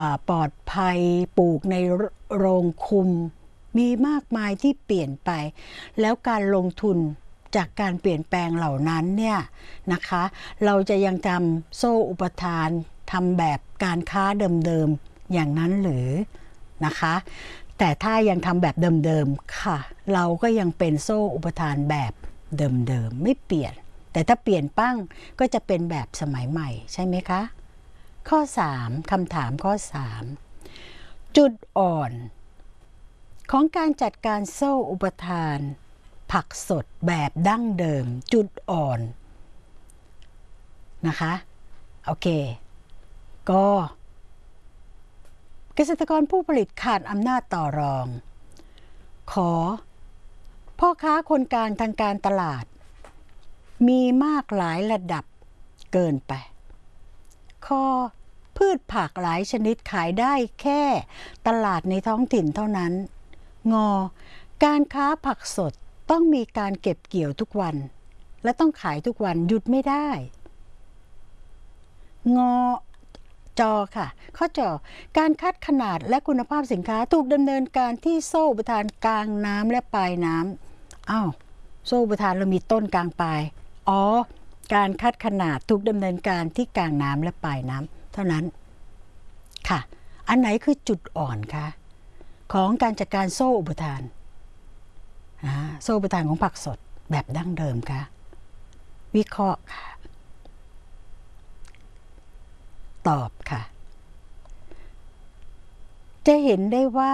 ปลอดภัยปลูกในโรงคุมมีมากมายที่เปลี่ยนไปแล้วการลงทุนจากการเปลี่ยนแปลงเหล่านั้นเนี่ยนะคะเราจะยังทำโซ่อุปทานทำแบบการค้าเดิมๆอย่างนั้นหรือนะคะแต่ถ้ายังทำแบบเดิมๆค่ะเราก็ยังเป็นโซ่อุปทานแบบเดิมๆไม่เปลี่ยนแต่ถ้าเปลี่ยนปั้งก็จะเป็นแบบสมัยใหม่ใช่ไหมคะข้อ3คำถามข้อ3จุดอ่อนของการจัดการโซ่อุปทานผักสดแบบดั้งเดิมจุดอ่อนนะคะโอเคก็เกษตรกรผู้ผลิตขาดอำนาจต่อรองขอพ่อค้าคนกลางทางการตลาดมีมากหลายระดับเกินไปข้อพืชผักหลายชนิดขายได้แค่ตลาดในท้องถิ่นเท่านั้นงอการค้าผักสดต้องมีการเก็บเกี่ยวทุกวันและต้องขายทุกวันหยุดไม่ได้งอจอค่ะข้อจอการคัดขนาดและคุณภาพสินค้าถูกดำเนินการที่โซ่อุปทานกลางน้ำและปลายน้ำอ้าวโซ่อุปทานเรามีต้นกลางปลายการคัดขนาดถูกดำเนินการที่กลางน้ำและปลายน้ำเท่านั้นค่ะอันไหนคือจุดอ่อนคะของการจัดการโซ่อุปทานโซ่อุปทานของผักสดแบบดั้งเดิมคะวิเคราะห์ค่ะตอบค่ะจะเห็นได้ว่า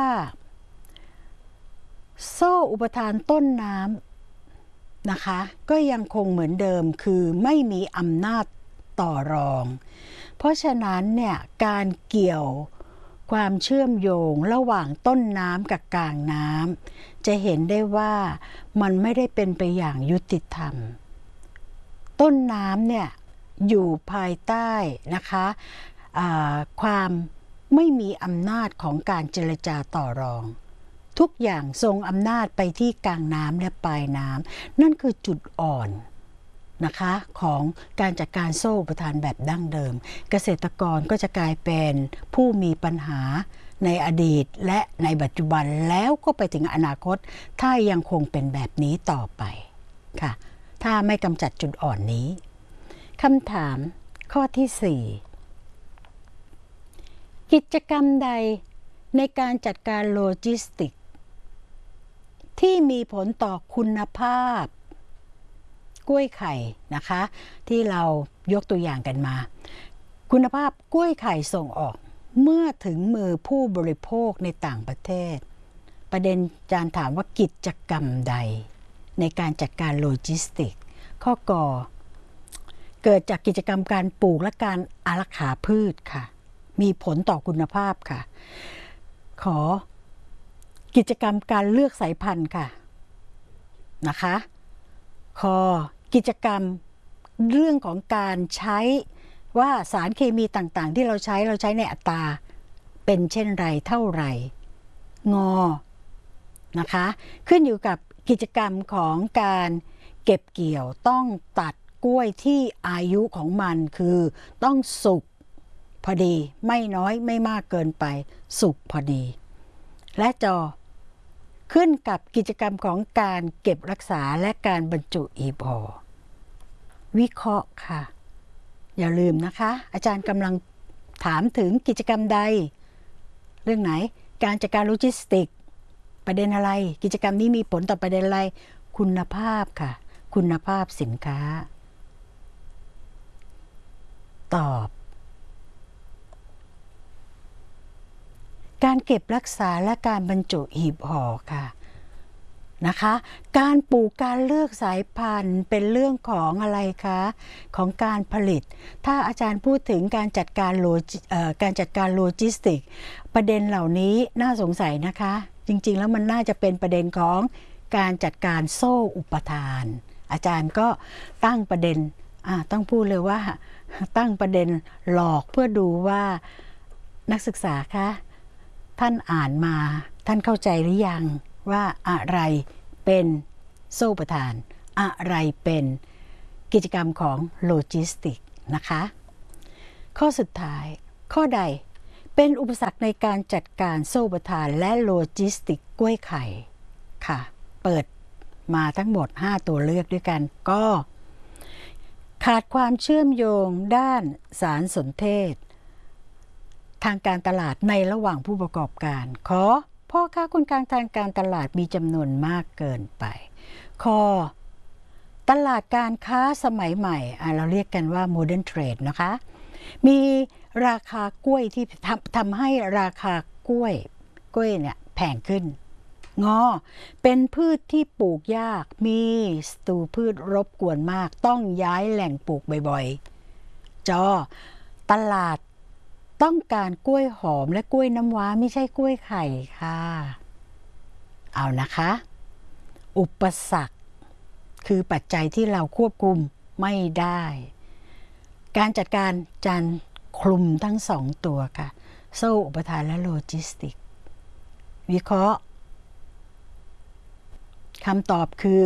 โซ่อุปทานต้นน้ำนะคะก็ยังคงเหมือนเดิมคือไม่มีอำนาจต่อรองเพราะฉะนั้นเนี่ยการเกี่ยวความเชื่อมโยงระหว่างต้นน้ำกับกลางน้ำจะเห็นได้ว่ามันไม่ได้เป็นไปอย่างยุติธรรมต้นน้ำเนี่ยอยู่ภายใต้นะคะความไม่มีอำนาจของการเจรจาต่อรองทุกอย่างทรงอำนาจไปที่กลางน้ำและปลายน้ำนั่นคือจุดอ่อนนะคะของการจัดการโซ่อุปทานแบบดั้งเดิมเกษตรกรก็จะกลายเป็นผู้มีปัญหาในอดีตและในปัจจุบันแล้วก็ไปถึงอนาคตถ้ายังคงเป็นแบบนี้ต่อไปค่ะถ้าไม่กำจัดจุดอ่อนนี้คำถามข้อที่4กิจกรรมใดในการจัดการโลจิสติกที่มีผลต่อคุณภาพกล้วยไข่นะคะที่เรายกตัวอย่างกันมาคุณภาพกล้วยไข่ส่งออกเมื่อถึงมือผู้บริโภคในต่างประเทศประเด็นอาจารย์ถามว่ากิจกรรมใดในการจัดการโลจิสติกข้อกอเกิดจากกิจกรรมการปลูกและการอารักขาพืชค่ะมีผลต่อคุณภาพค่ะขอกิจกรรมการเลือกสายพันธุ์ค่ะนะคะกิจกรรมเรื่องของการใช้ว่าสารเคมีต่างๆที่เราใช้ในอัตราเป็นเช่นไรเท่าไหร่งอนะคะขึ้นอยู่กับกิจกรรมของการเก็บเกี่ยวต้องตัดกล้วยที่อายุของมันคือต้องสุกพอดีไม่น้อยไม่มากเกินไปสุกพอดีและจอขึ้นกับกิจกรรมของการเก็บรักษาและการบรรจุหีบห่อวิเคราะห์ค่ะอย่าลืมนะคะอาจารย์กำลังถามถึงกิจกรรมใดเรื่องไหนการจัดการโลจิสติกประเด็นอะไรกิจกรรมนี้มีผลต่อประเด็นอะไรคุณภาพค่ะคุณภาพสินค้าตอบการเก็บรักษาและการบรรจุหีบห่อค่ะนะคะการปลูกการเลือกสายพันธุ์เป็นเรื่องของอะไรคะของการผลิตถ้าอาจารย์พูดถึงการจัดการโลจิสติกประเด็นเหล่านี้น่าสงสัยนะคะจริงๆแล้วมันน่าจะเป็นประเด็นของการจัดการโซ่อุปทานอาจารย์ก็ตั้งประเด็นต้องพูดเลยว่าตั้งประเด็นหลอกเพื่อดูว่านักศึกษาคะท่านอ่านมาท่านเข้าใจหรือยังว่าอะไรเป็นโซ่อุปทานอะไรเป็นกิจกรรมของโลจิสติกนะคะข้อสุดท้ายข้อใดเป็นอุปสรรคในการจัดการโซ่อุปทานและโลจิสติกกล้วยไข่ค่ะเปิดมาทั้งหมด5ตัวเลือกด้วยกันก็ขาดความเชื่อมโยงด้านสารสนเทศทางการตลาดในระหว่างผู้ประกอบการพ่อค้าคนกลางทางการตลาดมีจำนวนมากเกินไปตลาดการค้าสมัยใหม่เราเรียกกันว่า Modern Trade นะคะมีราคากล้วยที่ทำให้ราคากล้วยเนี่ยแพงขึ้นเป็นพืชที่ปลูกยากมีศัตรูพืชรบกวนมากต้องย้ายแหล่งปลูกบ่อยๆตลาดต้องการกล้วยหอมและกล้วยน้ำว้าไม่ใช่กล้วยไข่ค่ะเอานะคะอุปสรรคคือปัจจัยที่เราควบคุมไม่ได้การจัดการคลุมทั้ง2ตัวค่ะโซ่อุปทานและโลจิสติกวิเคราะห์คำตอบคือ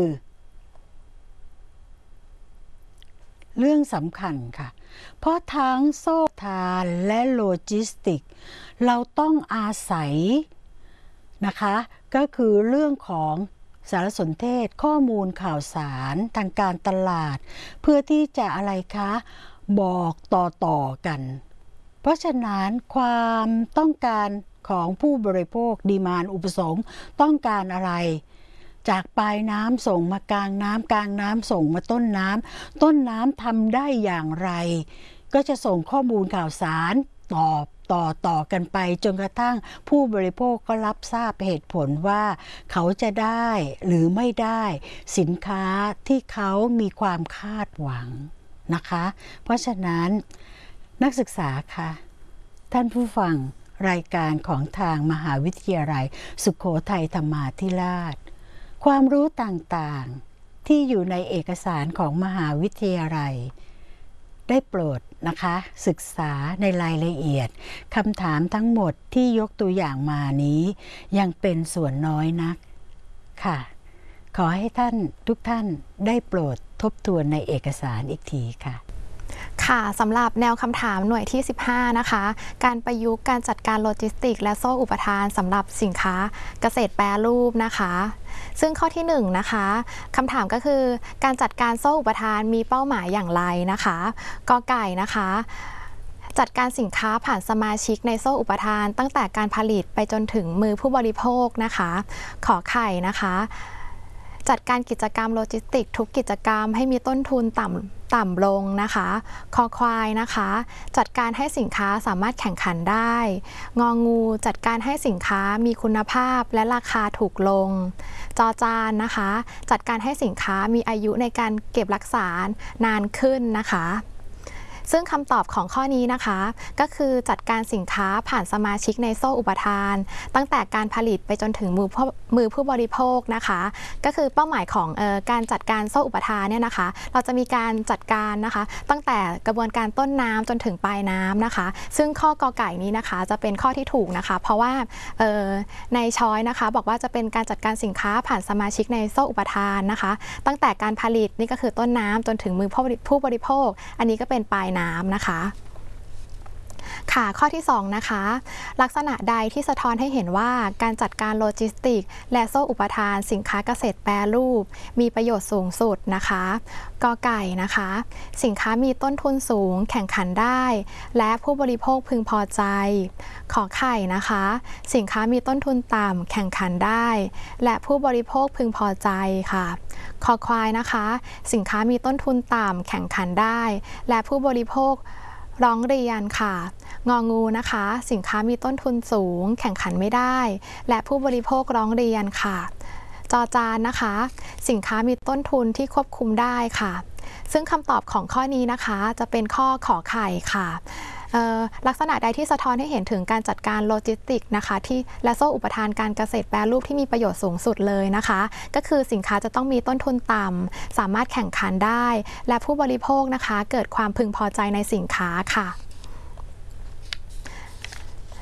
เรื่องสำคัญค่ะเพราะทั้งโซ่ทานและโลจิสติกเราต้องอาศัยนะคะก็คือเรื่องของสารสนเทศข้อมูลข่าวสารทางการตลาดเพื่อที่จะอะไรคะบอกต่อกันเพราะฉะนั้นความต้องการของผู้บริโภคดีมานด์อุปสงค์ต้องการอะไรจากปลายน้ำส่งมากลางน้ำกลางน้ำส่งมาต้นน้ำทำได้อย่างไรก็จะส่งข้อมูลข่าวสารต่อกันไปจนกระทั่งผู้บริโภคก็รับทราบเหตุผลว่าเขาจะได้หรือไม่ได้สินค้าที่เขามีความคาดหวังนะคะเพราะฉะนั้นนักศึกษาค่ะท่านผู้ฟังรายการของทางมหาวิทยาลัยสุโขทัยธรรมาธิราชความรู้ต่างๆที่อยู่ในเอกสารของมหาวิทยาลัยได้โปรดนะคะศึกษาในรายละเอียดคำถามทั้งหมดที่ยกตัวอย่างมานี้ยังเป็นส่วนน้อยนักค่ะขอให้ทุกท่านได้โปรดทบทวนในเอกสารอีกทีค่ะค่ะสำหรับแนวคำถามหน่วยที่15นะคะการประยุกต์การจัดการโลจิสติกและโซ่อุปทานสำหรับสินค้าเกษตรแปรรูปนะคะซึ่งข้อที่1นะคะคำถามก็คือการจัดการโซ่อุปทานมีเป้าหมายอย่างไรนะคะก.ไก่นะคะจัดการสินค้าผ่านสมาชิกในโซ่อุปทานตั้งแต่การผลิตไปจนถึงมือผู้บริโภคนะคะขอไข่นะคะจัดการกิจกรรมโลจิสติกทุกกิจกรรมให้มีต้นทุนต่ำลงนะคะคอควายนะคะจัดการให้สินค้าสามารถแข่งขันได้งองูจัดการให้สินค้ามีคุณภาพและราคาถูกลงจอจานนะคะจัดการให้สินค้ามีอายุในการเก็บรักษานานขึ้นนะคะซึ่งคำตอบของข้อนี้นะคะก็คือจัดการสินค้าผ่านสมาชิกในโซ่อุปทานตั้งแต่การผลิตไปจนถึงมือผู้บริโภคนะคะก็คือเป้าหมายของการจัดการโซ่อุปทานเนี่ยนะคะเราจะมีการจัดการนะคะตั้งแต่กระบวนการต้นน้ำจนถึงปลายน้ำนะคะซึ่งข้อกอไก่นี้นะคะจะเป็นข้อที่ถูกนะคะเพราะว่าในช้อยนะคะบอกว่าจะเป็นการจัดการสินค้าผ่านสมาชิกในโซ่อุปทานนะคะตั้งแต่การผลิตนี่ก็คือต้นน้ำจนถึงมือผู้บริโภคอันนี้ก็เป็นปลายน้ำนะคะค่ะข้อที่2นะคะลักษณะใดที่สะท้อนให้เห็นว่าการจัดการโลจิสติกและโซ่อุปทานสินค้าเกษตรแปรรูปมีประโยชน์สูงสุดนะคะก.ไก่นะคะสินค้ามีต้นทุนสูงแข่งขันได้และผู้บริโภคพึงพอใจขอไข่นะคะสินค้ามีต้นทุนต่ำแข่งขันได้และผู้บริโภคพึงพอใจค่ะคอควายนะคะสินค้ามีต้นทุนต่ำแข่งขันได้และผู้บริโภคร้องเรียนค่ะงองูนะคะสินค้ามีต้นทุนสูงแข่งขันไม่ได้และผู้บริโภคร้องเรียนค่ะจอจานนะคะสินค้ามีต้นทุนที่ควบคุมได้ค่ะซึ่งคำตอบของข้อนี้นะคะจะเป็นข้อขอไข่ค่ะลักษณะใดที่สะท้อนให้เห็นถึงการจัดการโลจิสติกนะคะที่และโซ่อุปทานการเกษตรแปรรูปที่มีประโยชน์สูงสุดเลยนะคะก็คือสินค้าจะต้องมีต้นทุนต่ำสามารถแข่งขันได้และผู้บริโภคนะคะเกิดความพึงพอใจในสินค้าค่ะ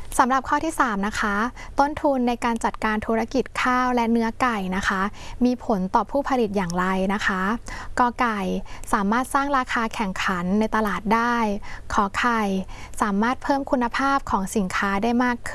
สำหรับข้อที่ 3 นะคะ ต้นทุนในการจัดการธุรกิจข้าวและเนื้อไก่นะคะ มีผลต่อผู้ผลิตอย่างไรนะคะกไก่สามารถสร้างราคาแข่งขันในตลาดได้ขอไข่สามารถเพิ่มคุณภาพของสินค้าได้มากขึ้น